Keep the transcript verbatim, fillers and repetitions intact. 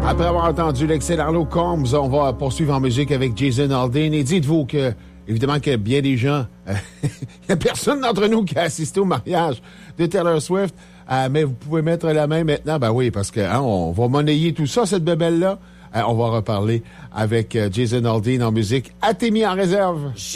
Après avoir entendu l'excellent Luke Combs, on va poursuivre en musique avec Jason Aldean. Et dites-vous que, évidemment, que bien des gens, il euh, n'y a personne d'entre nous qui a assisté au mariage de Taylor Swift, euh, mais vous pouvez mettre la main maintenant. Ben oui, parce que hein, on va monnayer tout ça, cette bébelle-là. Euh, on va reparler avec euh, Jason Aldean en musique. À tes mis en réserve.